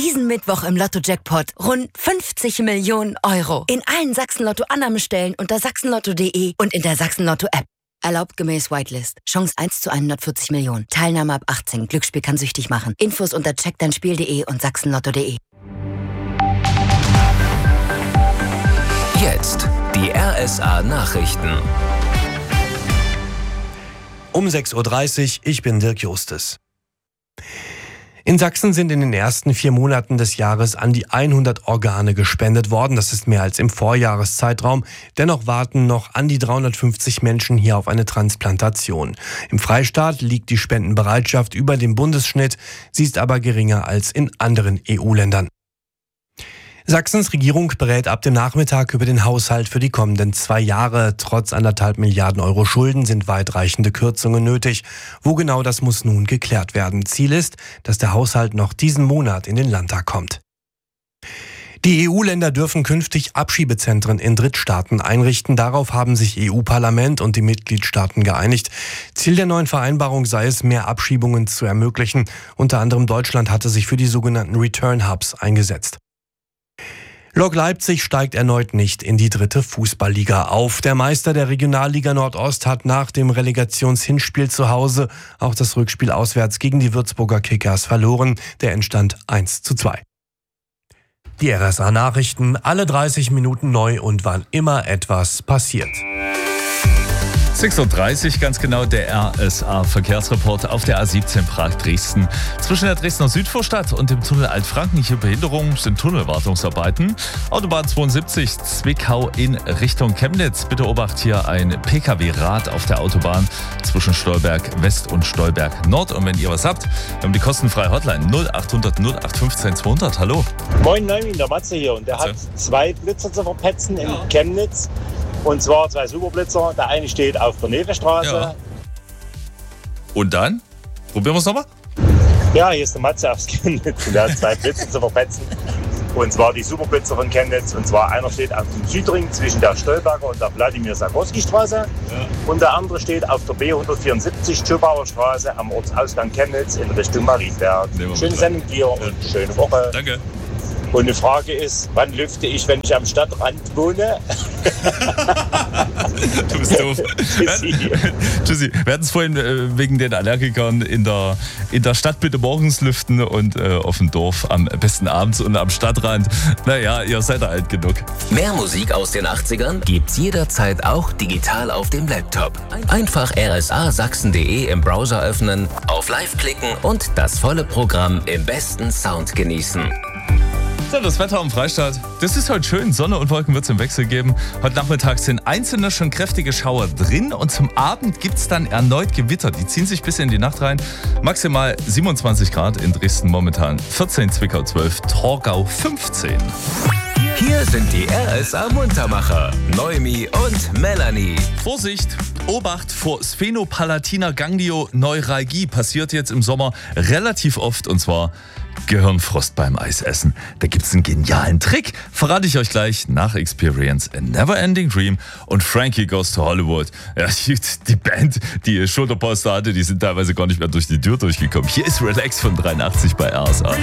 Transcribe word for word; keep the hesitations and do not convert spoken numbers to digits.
Diesen Mittwoch im Lotto-Jackpot rund fünfzig Millionen Euro. In allen Sachsen-Lotto-Annahmestellen unter sachsenlotto punkt de und in der Sachsen-Lotto-App. Erlaubt gemäß Whitelist. Chance eins zu hundertvierzig Millionen. Teilnahme ab achtzehn. Glücksspiel kann süchtig machen. Infos unter check dein spiel punkt de und sachsenlotto punkt de. Jetzt die R S A-Nachrichten. Um sechs Uhr dreißig, ich bin Dirk Justes. In Sachsen sind in den ersten vier Monaten des Jahres an die hundert Organe gespendet worden. Das ist mehr als im Vorjahreszeitraum. Dennoch warten noch an die dreihundertfünfzig Menschen hier auf eine Transplantation. Im Freistaat liegt die Spendenbereitschaft über dem Bundesschnitt. Sie ist aber geringer als in anderen E U-Ländern. Sachsens Regierung berät ab dem Nachmittag über den Haushalt für die kommenden zwei Jahre. Trotz anderthalb Milliarden Euro Schulden sind weitreichende Kürzungen nötig. Wo genau, das muss nun geklärt werden. Ziel ist, dass der Haushalt noch diesen Monat in den Landtag kommt. Die E U-Länder dürfen künftig Abschiebezentren in Drittstaaten einrichten. Darauf haben sich E U-Parlament und die Mitgliedstaaten geeinigt. Ziel der neuen Vereinbarung sei es, mehr Abschiebungen zu ermöglichen. Unter anderem Deutschland hatte sich für die sogenannten Return Hubs eingesetzt. Lok Leipzig steigt erneut nicht in die dritte Fußballliga auf. Der Meister der Regionalliga Nordost hat nach dem Relegationshinspiel zu Hause auch das Rückspiel auswärts gegen die Würzburger Kickers verloren. Der Endstand eins zu zwei. Die R S A-Nachrichten, alle dreißig Minuten neu und wann immer etwas passiert. sechs Uhr dreißig, ganz genau, der R S A-Verkehrsreport auf der A siebzehn Prag-Dresden. Zwischen der Dresdner Südvorstadt und dem Tunnel Altfranken hier Behinderung sind Tunnelwartungsarbeiten. Autobahn zweiundsiebzig Zwickau in Richtung Chemnitz. Bitte Obacht, hier ein P K W-Rad auf der Autobahn zwischen Stolberg West und Stolberg Nord. Und wenn ihr was habt, wir haben die kostenfreie Hotline null acht hundert null acht fünfzehn zweihundert. Hallo. Moin Neumin, der Matze hier. Und der hat zwei Blitzer zu verpetzen in Chemnitz. Und zwar zwei Superblitzer. Der eine steht auf der Nevestraße. Ja. Und dann? Probieren wir es nochmal? Ja, hier ist der Matze aus Chemnitz. Und der hat zwei Blitzer zu verpetzen. Und zwar die Superblitzer von Chemnitz. Und zwar einer steht auf dem Südring zwischen der Stolberger und der Wladimir-Sakorski-Straße. Ja. Und der andere steht auf der B hundertvierundsiebzig Tschöbauer Straße am Ortsausgang Chemnitz in Richtung Marienberg. Schöne Sendung dir ja. Und schöne Woche. Danke. Und die Frage ist, wann lüfte ich, wenn ich am Stadtrand wohne? Du bist doof. Tschüssi. Tschüssi. Wir hatten es vorhin äh, wegen den Allergikern in der, in der Stadt bitte morgens lüften und äh, auf dem Dorf am besten abends und am Stadtrand. Naja, ihr seid ja alt genug. Mehr Musik aus den achtzigern gibt's jederzeit auch digital auf dem Laptop. Einfach r s a sachsen punkt de im Browser öffnen, auf Live klicken und das volle Programm im besten Sound genießen. So, das Wetter am Freistaat, das ist heute schön. Sonne und Wolken wird es im Wechsel geben. Heute Nachmittag sind einzelne schon kräftige Schauer drin und zum Abend gibt es dann erneut Gewitter. Die ziehen sich bis in die Nacht rein. Maximal siebenundzwanzig Grad in Dresden momentan, vierzehn, Zwickau zwölf, Torgau fünfzehn. Hier sind die R S A-Muntermacher, Noemi und Melanie. Vorsicht! Obacht vor Sphenopalatiner Ganglioneuralgie passiert jetzt im Sommer relativ oft, und zwar Gehirnfrost beim Eisessen. Da gibt's einen genialen Trick, verrate ich euch gleich nach Experience A Neverending Dream und Frankie Goes to Hollywood. Ja, die, die Band, die Schulterpolster hatte, die sind teilweise gar nicht mehr durch die Tür durchgekommen. Hier ist Relax von dreiundachtzig bei R S A.